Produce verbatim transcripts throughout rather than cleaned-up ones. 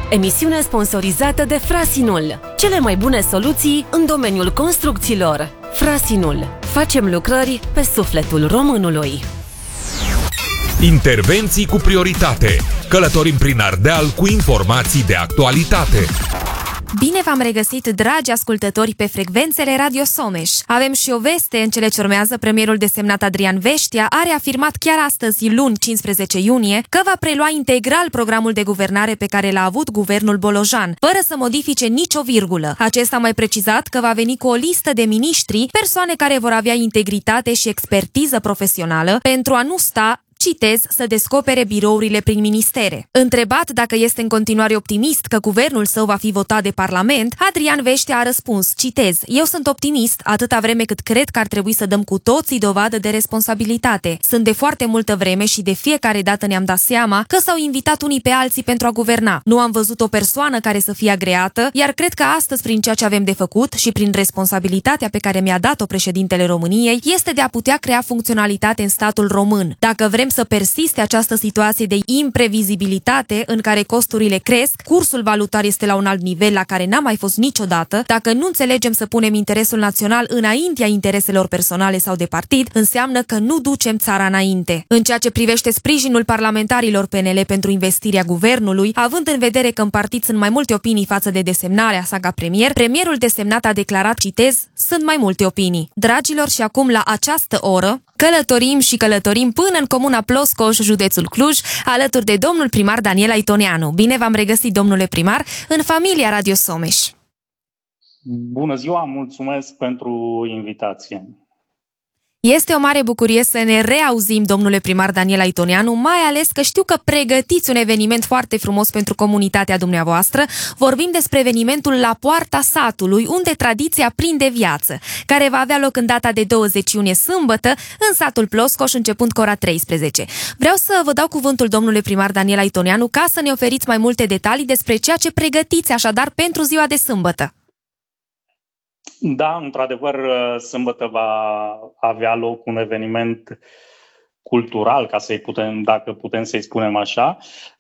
emisiune sponsorizată de Frasinul. Cele mai bune soluții în domeniul construcțiilor. Frasinul. Facem lucrări pe sufletul românului. Intervenții cu prioritate. Călătorim prin Ardeal cu informații de actualitate. Bine v-am regăsit, dragi ascultători, pe frecvențele Radio Someș. Avem și o veste în cele ce urmează. Premierul desemnat Adrian Veștea a reafirmat chiar astăzi, luni cincisprezece iunie, că va prelua integral programul de guvernare pe care l-a avut guvernul Bolojan, fără să modifice nicio virgulă. Acesta a mai precizat că va veni cu o listă de miniștri, persoane care vor avea integritate și expertiză profesională pentru a nu sta, citez, să descopere birourile prin ministere. Întrebat dacă este în continuare optimist că guvernul său va fi votat de Parlament, Adrian Veștea a răspuns, citez, eu sunt optimist atâta vreme cât cred că ar trebui să dăm cu toții dovadă de responsabilitate. Sunt de foarte multă vreme și de fiecare dată ne-am dat seama că s-au invitat unii pe alții pentru a guverna. Nu am văzut o persoană care să fie agreată, iar cred că astăzi, prin ceea ce avem de făcut și prin responsabilitatea pe care mi-a dat-o președintele României, este de a putea crea funcționalitate în statul român. Dacă vrem să persiste această situație de imprevizibilitate în care costurile cresc, cursul valutar este la un alt nivel la care n-a mai fost niciodată, dacă nu înțelegem să punem interesul național înaintea intereselor personale sau de partid, înseamnă că nu ducem țara înainte. În ceea ce privește sprijinul parlamentarilor P N L pentru investirea guvernului, având în vedere că în partid sunt mai multe opinii față de desemnarea sa ca premier, premierul desemnat a declarat, citez, sunt mai multe opinii. Dragilor, și acum la această oră călătorim și călătorim până în comuna Ploscoș, județul Cluj, alături de domnul primar Daniel Aitoneanu. Bine v-am regăsit, domnule primar, în familia Radio Someș. Bună ziua, mulțumesc pentru invitație. Este o mare bucurie să ne reauzim, domnule primar Daniel Aitoneanu, mai ales că știu că pregătiți un eveniment foarte frumos pentru comunitatea dumneavoastră. Vorbim despre evenimentul La Poarta Satului, unde tradiția prinde viață, care va avea loc în data de douăzeci iunie, sâmbătă, în satul Ploscoș, începând cu ora treisprezece. Vreau să vă dau cuvântul, domnule primar Daniel Aitoneanu, ca să ne oferiți mai multe detalii despre ceea ce pregătiți așadar pentru ziua de sâmbătă. Da, într-adevăr, sâmbătă va avea loc un eveniment cultural, ca să-i putem, dacă putem să-i spunem așa,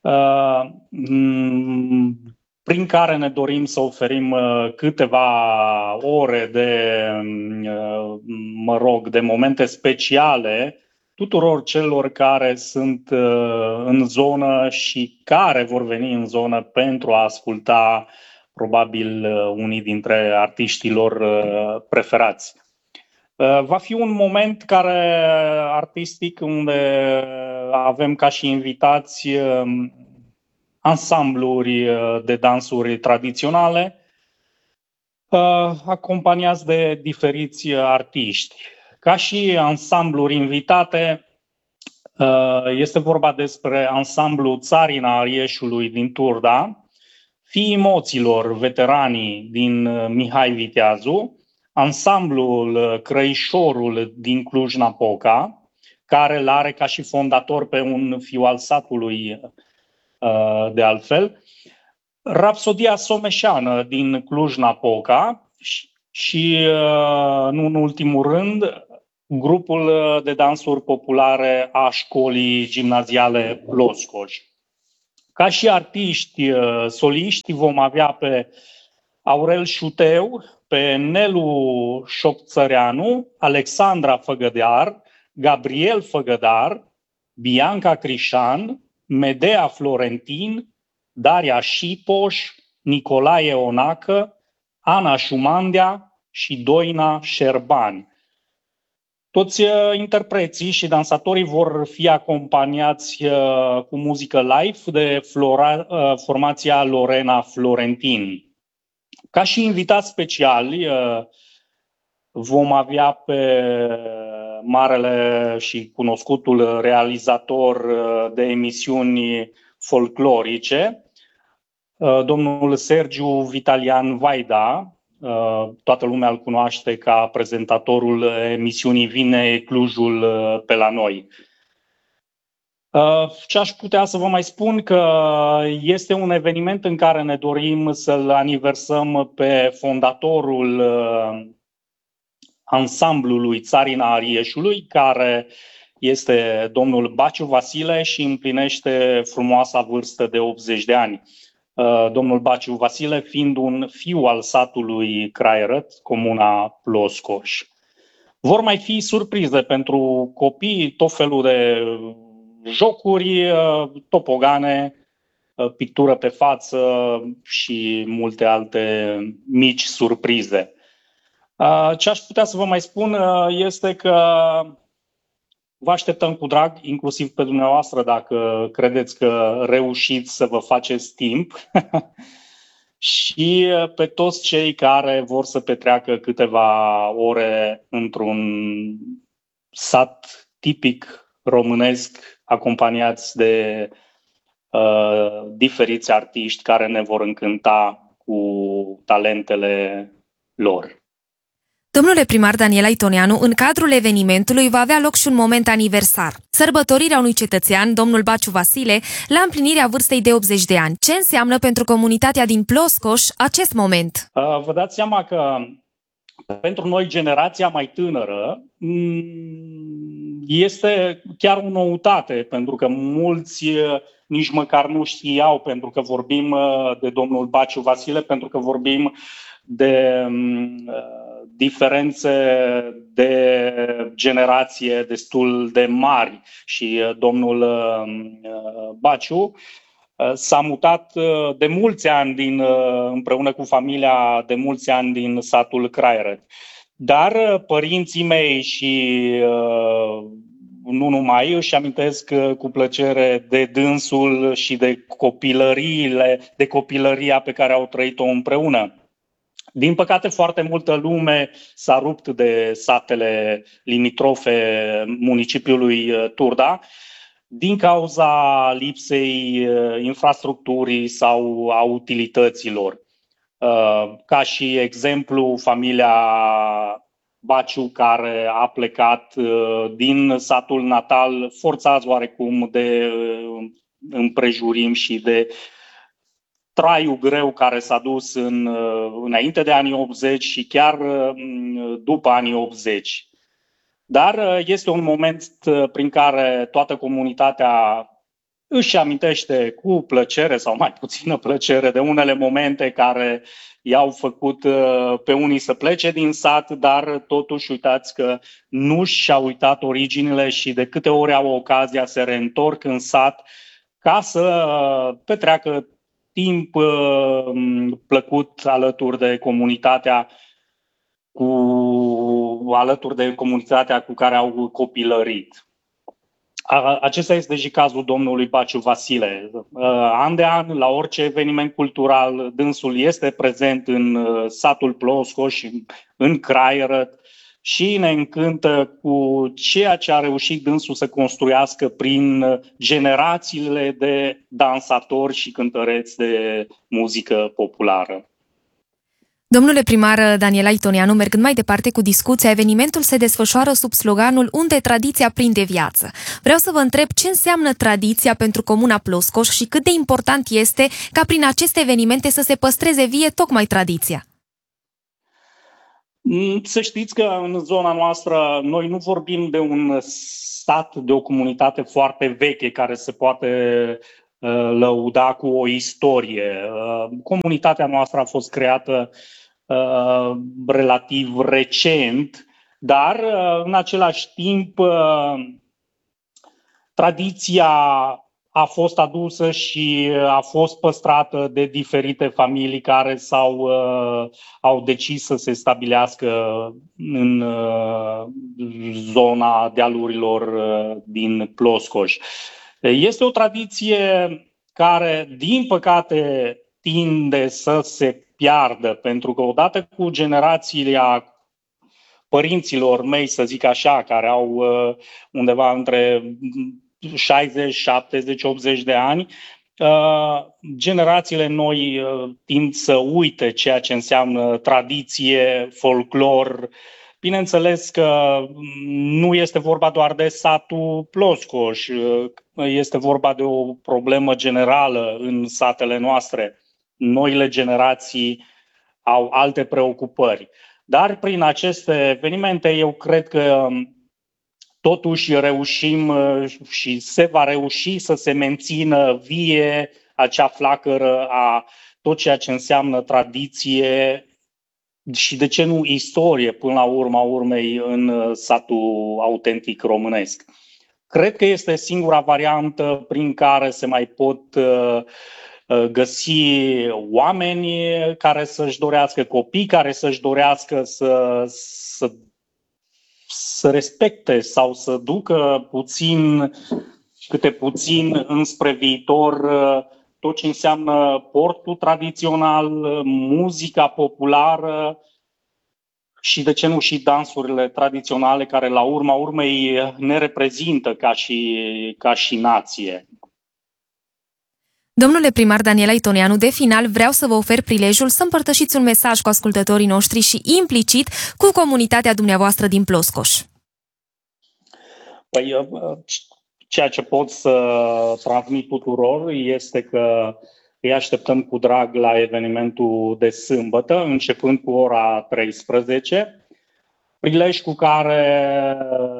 prin care ne dorim să oferim câteva ore de, mă rog, de momente speciale tuturor celor care sunt în zonă și care vor veni în zonă pentru a asculta probabil unii dintre artiștii lor preferați. Va fi un moment care artistic unde avem ca și invitați ansambluri de dansuri tradiționale, acompaniați de diferiți artiști. Ca și ansambluri invitate, este vorba despre ansamblul Țarina Arieșului din Turda, Fiii Moților, veteranii din Mihai Viteazu, ansamblul Crăișorul din Cluj-Napoca, care îl are ca și fondator pe un fiu al satului, de altfel, Rapsodia Someșeană din Cluj-Napoca și, și, nu în ultimul rând, grupul de dansuri populare a școlii gimnaziale Ploscoș. Ca și artiști soliști vom avea pe Aurel Șuteu, pe Nelu Șopțăreanu, Alexandra Făgădar, Gabriel Făgădar, Bianca Crișan, Medea Florentin, Daria Șipoș, Nicolae Onacă, Ana Șumandea și Doina Șerban. Toți interpreții și dansatorii vor fi acompaniați cu muzică live de Flora, formația Lorena Florentin. Ca și invitați speciali vom avea pe marele și cunoscutul realizator de emisiuni folclorice, domnul Sergiu Vitalian Vaida. Toată lumea îl cunoaște ca prezentatorul emisiunii Vine Clujul pe la noi. Ce aș putea să vă mai spun că este un eveniment în care ne dorim să-l aniversăm pe fondatorul ansamblului Țarina Arieșului, care este domnul Baciu Vasile și împlinește frumoasa vârstă de optzeci de ani. domnul Baciu Vasile fiind un fiu al satului Craierăt, comuna Ploscoș. Vor mai fi surprize pentru copii, tot felul de jocuri, topogane, pictură pe față și multe alte mici surprize. Ce aș putea să vă mai spun este că vă așteptăm cu drag, inclusiv pe dumneavoastră, dacă credeți că reușiți să vă faceți timp și pe toți cei care vor să petreacă câteva ore într-un sat tipic românesc, acompaniați de uh, diferiți artiști care ne vor încânta cu talentele lor. Domnule primar Daniel Aitonianu, în cadrul evenimentului va avea loc și un moment aniversar. Sărbătorirea unui cetățean, domnul Baciu Vasile, la împlinirea vârstei de optzeci de ani. Ce înseamnă pentru comunitatea din Ploscoș acest moment? Vă dați seama că pentru noi, generația mai tânără, este chiar o noutate, pentru că mulți nici măcar nu știau, pentru că vorbim de domnul Baciu Vasile, pentru că vorbim de diferențe de generație destul de mari și domnul Baciu s-a mutat de mulți ani din, împreună cu familia de mulți ani din satul Craierăt. Dar părinții mei și nu numai își amintesc cu plăcere de dânsul și de copilăriile, de copilăria pe care au trăit-o împreună. Din păcate, foarte multă lume s-a rupt de satele limitrofe municipiului Turda din cauza lipsei infrastructurii sau a utilităților. Ca și exemplu, familia Baciu, care a plecat din satul natal, forțați oarecum de împrejurim și de traiul greu care s-a dus în, înainte de anii optzeci și chiar după anii optzeci. Dar este un moment prin care toată comunitatea își amintește cu plăcere sau mai puțină plăcere de unele momente care i-au făcut pe unii să plece din sat, dar totuși uitați că nu și-au uitat originile și de câte ori au ocazia se reîntorc în sat ca să petreacă timp uh, plăcut alături de comunitatea cu alături de comunitatea cu care au copilărit. A, acesta este și cazul domnului Baciu Vasile. Uh, an de an, la orice eveniment cultural, dânsul este prezent în uh, satul Ploscoș, în Craierăt și ne încântă cu ceea ce a reușit dânsul să construiască prin generațiile de dansatori și cântăreți de muzică populară. Domnule primar Daniel Aitonianu, mergând mai departe cu discuția, evenimentul se desfășoară sub sloganul Unde tradiția prinde viață. Vreau să vă întreb ce înseamnă tradiția pentru comuna Ploscoș și cât de important este ca prin aceste evenimente să se păstreze vie tocmai tradiția. Să știți că în zona noastră noi nu vorbim de un sat, de o comunitate foarte veche care se poate uh, lăuda cu o istorie. Uh, comunitatea noastră a fost creată uh, relativ recent, dar uh, în același timp uh, tradiția a fost adusă și a fost păstrată de diferite familii care s-au, uh, au decis să se stabilească în uh, zona dealurilor uh, din Ploscoș. Este o tradiție care, din păcate, tinde să se piardă, pentru că odată cu generația părinților mei, să zic așa, care au uh, undeva între șaizeci, șaptezeci, optzeci de ani, generațiile noi tind să uite ceea ce înseamnă tradiție, folclor. Bineînțeles că nu este vorba doar de satul Ploscoș, este vorba de o problemă generală în satele noastre. Noile generații au alte preocupări. Dar prin aceste evenimente eu cred că totuși reușim și se va reuși să se mențină vie acea flacără a tot ceea ce înseamnă tradiție și, de ce nu, istorie până la urma urmei în satul autentic românesc. Cred că este singura variantă prin care se mai pot găsi oameni care să-și dorească, copii care să-și dorească să, să, să respecte sau să ducă puțin, câte puțin înspre viitor tot ce înseamnă portul tradițional, muzica populară și, de ce nu, și dansurile tradiționale care la urma urmei ne reprezintă ca și, ca și nație. Domnule primar Daniel Aitonianu, de final vreau să vă ofer prilejul să împărtășiți un mesaj cu ascultătorii noștri și implicit cu comunitatea dumneavoastră din Ploscoș. Păi, ceea ce pot să transmit tuturor este că îi așteptăm cu drag la evenimentul de sâmbătă, începând cu ora treisprezece, prilej cu care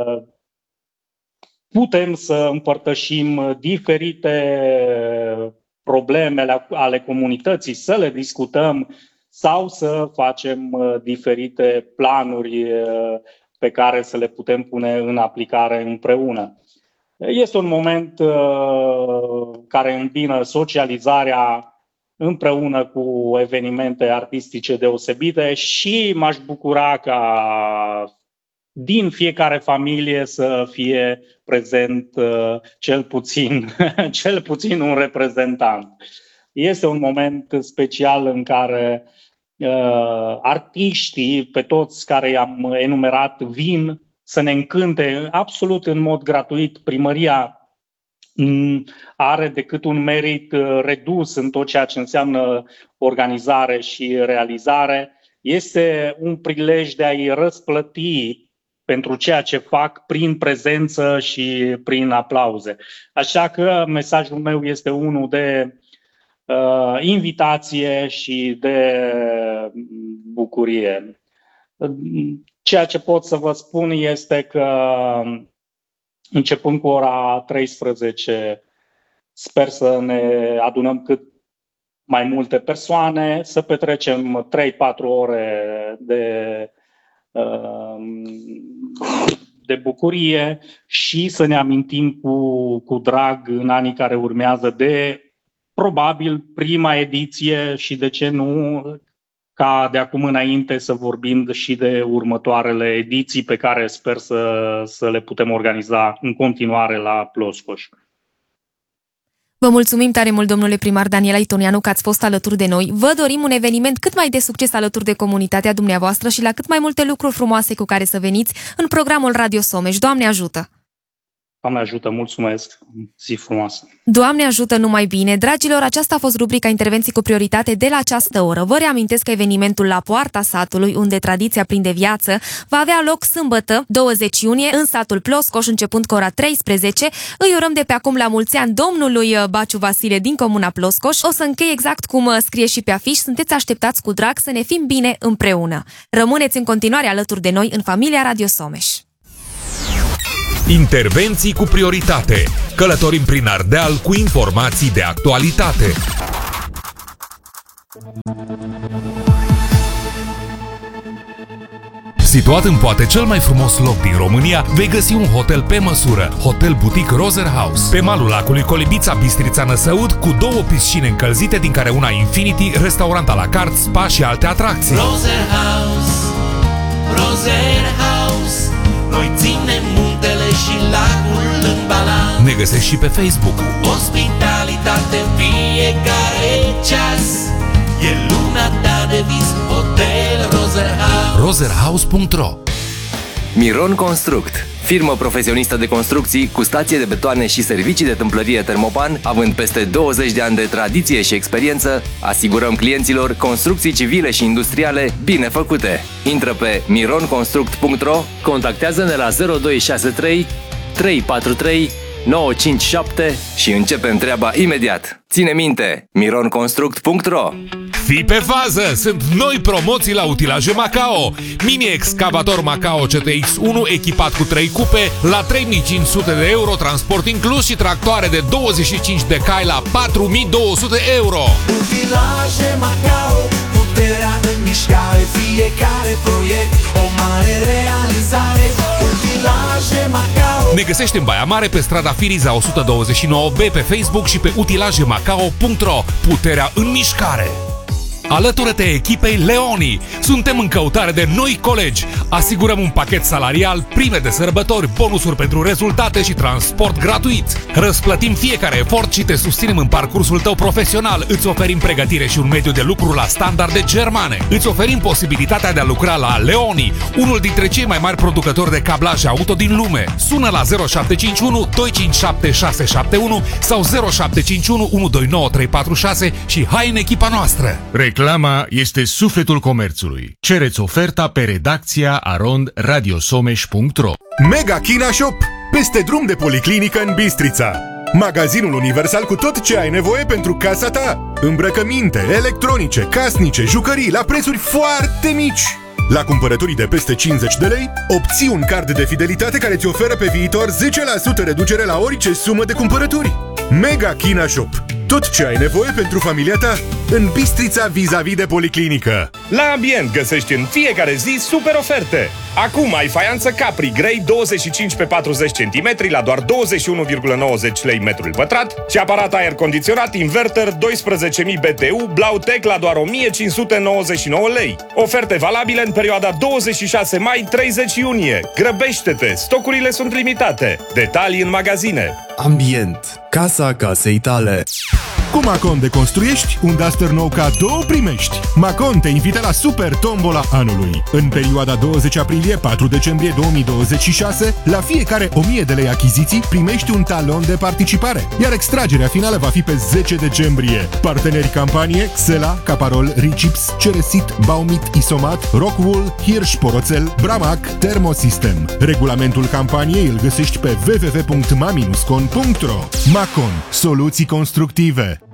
putem să împărtășim diferite probleme ale comunității, să le discutăm sau să facem diferite planuri pe care să le putem pune în aplicare împreună. Este un moment uh, care îmbină socializarea împreună cu evenimente artistice deosebite și m-aș bucura ca din fiecare familie să fie prezent uh, cel puțin, cel puțin un reprezentant. Este un moment special în care uh, artiștii, pe toți care i-am enumerat, vin să ne încânte absolut în mod gratuit. Primăria are decât un merit redus în tot ceea ce înseamnă organizare și realizare. Este un prilej de a-i răsplăti pentru ceea ce fac prin prezență și prin aplauze. Așa că mesajul meu este unul de uh, invitație și de bucurie. Ceea ce pot să vă spun este că, începând cu ora treisprezece, sper să ne adunăm cât mai multe persoane, să petrecem trei patru ore de, de bucurie și să ne amintim cu, cu drag în anii care urmează de, probabil, prima ediție și, de ce nu, ca de acum înainte să vorbim și de următoarele ediții pe care sper să, să le putem organiza în continuare la Ploscoș. Vă mulțumim tare mult, domnule primar Daniel Aitonianu, că ați fost alături de noi. Vă dorim un eveniment cât mai de succes alături de comunitatea dumneavoastră și la cât mai multe lucruri frumoase cu care să veniți în programul Radio Someș. Doamne ajută! Doamne ajută, mulțumesc, zi frumoasă! Doamne ajută, numai bine! Dragilor, aceasta a fost rubrica Intervenții cu prioritate de la această oră. Vă reamintesc că evenimentul La Poarta Satului, unde tradiția prinde viață, va avea loc sâmbătă, douăzeci iunie, în satul Ploscoș, începând cu ora treisprezece. Îi urăm de pe acum la mulți ani domnului Baciu Vasile din comuna Ploscoș. O să închei exact cum scrie și pe afiș. Sunteți așteptați cu drag să ne fim bine împreună. Rămâneți în continuare alături de noi în familia Radio Someș. Intervenții cu prioritate. Călătorim prin Ardeal cu informații de actualitate. Situat în poate cel mai frumos loc din România, vei găsi un hotel pe măsură, Hotel Boutique Roser House. Pe malul lacului Colibița, Bistrița Năsăud, cu două piscine încălzite, din care una Infinity, restaurant à la carte, spa și alte atracții. Roser House, Roser House, noi ținem muntele și lacul în balans. Ne găsești și pe Facebook. Ospitalitate în fiecare ceas, e lumea ta de vis, Hotel Roser House. roser house punct ro. Miron Construct, firmă profesionistă de construcții cu stație de betoane și servicii de tâmplărie Termopan, având peste douăzeci de ani de tradiție și experiență, asigurăm clienților construcții civile și industriale bine făcute. Intră pe miron construct punct ro, contactează-ne la zero doi șase trei trei patru trei nouă cinci șapte și începem treaba imediat. Ține minte, miron construct punct ro. Fii pe fază! Sunt noi promoții la utilaje Macao. Mini-excavator Macao C T X unu echipat cu trei cupe la trei mii cinci sute de euro, transport inclus, și tractoare de douăzeci și cinci de cai la patru mii două sute euro. Utilaje Macao, puterea în mișcare, fiecare proiect o mare realizare. Utilaje Macao. Ne găsești în Baia Mare pe strada Firiza o sută douăzeci și nouă B pe Facebook și pe utilaje macao punct ro. Puterea în mișcare! Alătură-te echipei Leoni! Suntem în căutare de noi colegi. Asigurăm un pachet salarial, prime de sărbători, bonusuri pentru rezultate și transport gratuit. Răsplătim fiecare efort și te susținem în parcursul tău profesional. Îți oferim pregătire și un mediu de lucru la standarde germane. Îți oferim posibilitatea de a lucra la Leoni, unul dintre cei mai mari producători de cablaje auto din lume. Sună la zero șapte cinci unu doi cinci șapte șase șapte unu sau zero șapte cinci unu unu doi nouă trei patru șase și hai în echipa noastră! Reclama este sufletul comerțului. Cereți oferta pe redacția arond radio someș punct ro. Mega China Shop, peste drum de policlinică în Bistrița. Magazinul universal cu tot ce ai nevoie pentru casa ta. Îmbrăcăminte, electronice, casnice, jucării la prețuri foarte mici. La cumpărăturii de peste cincizeci de lei, obții un card de fidelitate care îți oferă pe viitor zece la sută reducere la orice sumă de cumpărături. Mega China Shop. Tot ce ai nevoie pentru familia ta în Bistrița vis-a-vis de policlinică. La Ambient găsești în fiecare zi super oferte. Acum ai faianță Capri Grey douăzeci și cinci pe patruzeci centimetri la doar douăzeci și unu virgulă nouăzeci lei metrul pătrat și aparat aer condiționat inverter doisprezece mii B T U Blautech la doar o mie cinci sute nouăzeci și nouă lei. Oferte valabile în perioada douăzeci și șase mai - treizeci iunie. Grăbește-te, stocurile sunt limitate. Detalii în magazine. Ambient. Casa casei tale. Cu Macon deconstruiești, un Duster nou cadou primești. Macon te invită la Super Tombola anului. În perioada douăzeci aprilie - patru decembrie două mii douăzeci și șase, la fiecare o mie de lei achiziții primești un talon de participare, iar extragerea finală va fi pe zece decembrie. Parteneri campanie: Xela, Caparol, Ricips, Ceresit, Baumit, Isomat, Rockwool, Hirsch Poroțel, Bramac, Thermosystem. Regulamentul campaniei îl găsești pe w w w punct ma bindestrich con punct ro. Macon. Soluții constructive.